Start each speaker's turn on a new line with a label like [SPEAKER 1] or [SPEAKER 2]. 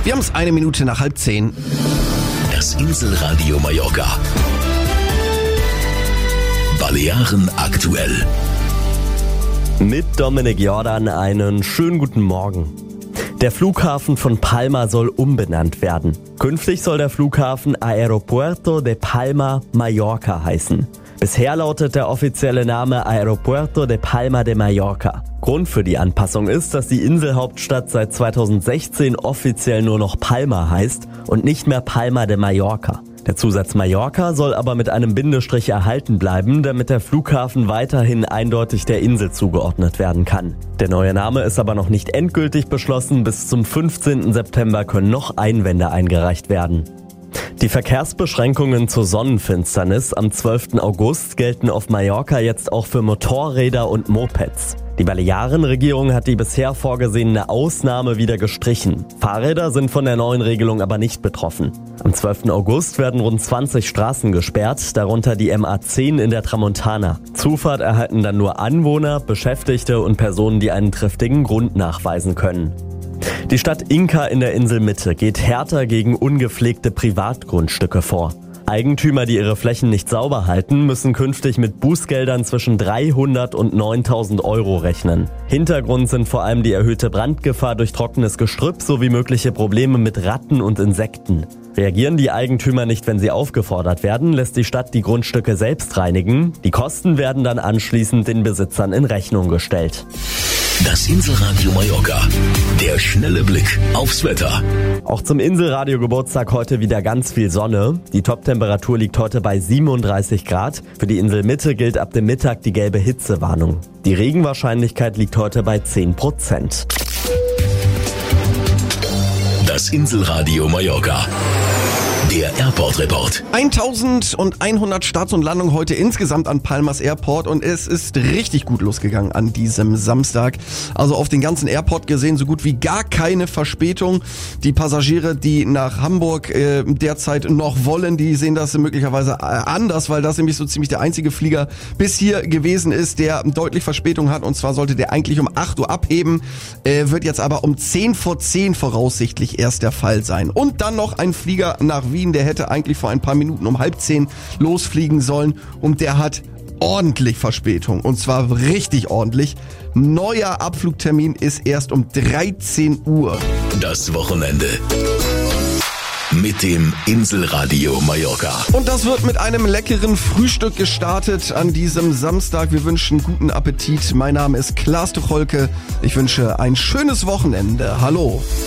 [SPEAKER 1] Wir haben es 1 Minute nach 9:30.
[SPEAKER 2] Das Inselradio Mallorca. Balearen aktuell.
[SPEAKER 3] Mit Dominik Jordan einen schönen guten Morgen. Der Flughafen von Palma soll umbenannt werden. Künftig soll der Flughafen Aeropuerto de Palma Mallorca heißen. Bisher lautet der offizielle Name Aeropuerto de Palma de Mallorca. Grund für die Anpassung ist, dass die Inselhauptstadt seit 2016 offiziell nur noch Palma heißt und nicht mehr Palma de Mallorca. Der Zusatz Mallorca soll aber mit einem Bindestrich erhalten bleiben, damit der Flughafen weiterhin eindeutig der Insel zugeordnet werden kann. Der neue Name ist aber noch nicht endgültig beschlossen. Bis zum 15. September können noch Einwände eingereicht werden. Die Verkehrsbeschränkungen zur Sonnenfinsternis am 12. August gelten auf Mallorca jetzt auch für Motorräder und Mopeds. Die Balearenregierung hat die bisher vorgesehene Ausnahme wieder gestrichen. Fahrräder sind von der neuen Regelung aber nicht betroffen. Am 12. August werden rund 20 Straßen gesperrt, darunter die MA10 in der Tramontana. Zufahrt erhalten dann nur Anwohner, Beschäftigte und Personen, die einen triftigen Grund nachweisen können. Die Stadt Inca in der Inselmitte geht härter gegen ungepflegte Privatgrundstücke vor. Eigentümer, die ihre Flächen nicht sauber halten, müssen künftig mit Bußgeldern zwischen 300 und 9.000 Euro rechnen. Hintergrund sind vor allem die erhöhte Brandgefahr durch trockenes Gestrüpp sowie mögliche Probleme mit Ratten und Insekten. Reagieren die Eigentümer nicht, wenn sie aufgefordert werden, lässt die Stadt die Grundstücke selbst reinigen. Die Kosten werden dann anschließend den Besitzern in Rechnung gestellt.
[SPEAKER 2] Das Inselradio Mallorca. Der schnelle Blick aufs Wetter.
[SPEAKER 3] Auch zum Inselradio-Geburtstag heute wieder ganz viel Sonne. Die Toptemperatur liegt heute bei 37 Grad. Für die Inselmitte gilt ab dem Mittag die gelbe Hitzewarnung. Die Regenwahrscheinlichkeit liegt heute bei 10%.
[SPEAKER 2] Das Inselradio Mallorca. Der Airport Report.
[SPEAKER 1] 1100 Starts und Landungen heute insgesamt an Palmas Airport und es ist richtig gut losgegangen an diesem Samstag. Also auf den ganzen Airport gesehen so gut wie gar keine Verspätung. Die Passagiere, die nach Hamburg derzeit noch wollen, die sehen das möglicherweise anders, weil das nämlich so ziemlich der einzige Flieger bis hier gewesen ist, der deutlich Verspätung hat. Und zwar sollte der eigentlich um 8 Uhr abheben, wird jetzt aber um 10 vor 10 voraussichtlich erst der Fall sein. Und dann noch ein Flieger nach Wien, der hätte eigentlich vor ein paar Minuten um 9:30 losfliegen sollen und der hat ordentlich Verspätung und zwar richtig ordentlich. Neuer Abflugtermin ist erst um 13 Uhr.
[SPEAKER 2] Das Wochenende mit dem Inselradio Mallorca.
[SPEAKER 1] Und das wird mit einem leckeren Frühstück gestartet an diesem Samstag. Wir wünschen guten Appetit. Mein Name ist Klaas Tucholke. Ich wünsche ein schönes Wochenende. Hallo.